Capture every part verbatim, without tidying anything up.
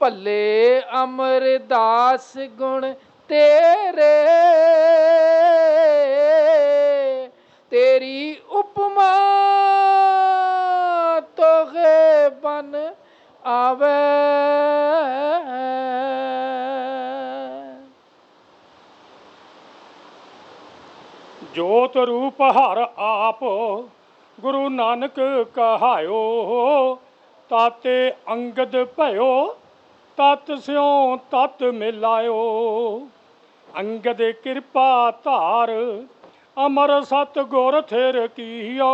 ਭੱਲੇ ਅਮਰਦਾਸ ਗੁਣ ਤੇਰੇ, ਤੇਰੀ ਉਪਮਾ ਤੋਹੇ ਬਨ ਆਵੇ। ਜੋਤ ਰੂਪ ਹਰ ਆਪ ਗੁਰੂ ਨਾਨਕ ਕਹਾਇਓ, ਤਾਤੇ ਅੰਗਦ ਭਇਓ ਤਤ ਸਿਉ ਤਤ ਮਿਲਾਇਓ। ਅੰਗਦ ਕਿਰਪਾ ਧਾਰ ਅਮਰ ਸਤ ਗੁਰ ਥਿਰ ਕੀਓ,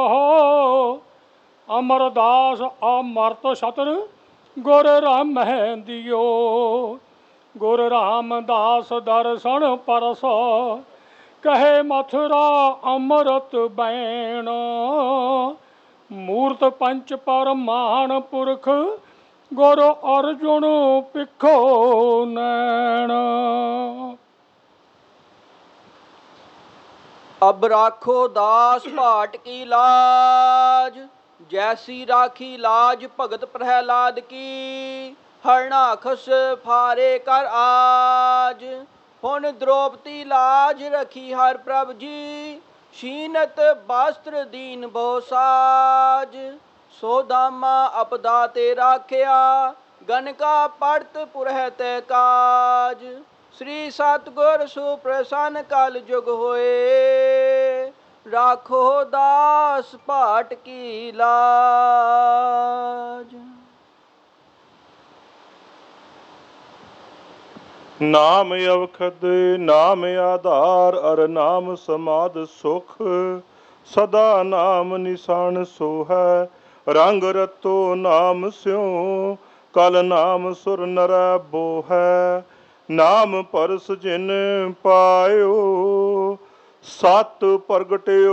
ਅਮਰਦਾਸ ਅਮਰਤ ਸ਼ਤਰ ਗੁਰ ਰਾਮਹਿ ਦਿਓ। ਗੁਰ ਰਾਮਦਾਸ ਦਰਸ਼ਨ ਪਰਸ ਕਹੇ ਮਥੁਰਾ ਅੰਮ੍ਰਿਤ ਬੈਣ। ਮੂਰਤ ਪੰਚ ਪਰਮਾਨ ਪੁਰਖ ਗੁਰ ਅਰਜੁਨ ਪਿੱਖੋ ਨੈਣ। ਅਬ ਰਾਖੋ ਦਾਸ ਭਾਟ ਕੀ ਲਾਜ, ਜੈਸੀ ਰਾਖੀ ਲਾਜ ਭਗਤ ਪ੍ਰਹਿਲਾਦ ਕੀ। ਹਰਨਾਖਸ ਫਾਰੇ ਕਰ ਆਜ, ਹੁਣ द्रौपदी लाज रखी हर प्रभ जी। शीनत वस्त्र दीन बहु साज, सोदामा अपदा ते राखिया। गनका पड़त पुरहत काज, श्री सतगुर सुप्रसन्न कल जुग होए। राखो दास भाट की लाज। ਨਾਮ ਅਵਖਦ ਨਾਮ ਆਧਾਰ ਅਰ ਨਾਮ ਸਮਾਦ ਸੁਖ। ਸਦਾ ਨਾਮ ਨਿਸ਼ਾਨ ਸੋ ਹੈ, ਰੰਗ ਰਤੋ ਨਾਮ ਸਿਉ। ਕਲ ਨਾਮ ਸੁਰ ਨਰੈ ਬੋ ਹੈ, ਨਾਮ ਪਰਸ ਜਿਨ ਪਾਇਓ। ਸਤ ਪ੍ਰਗਟਿਓ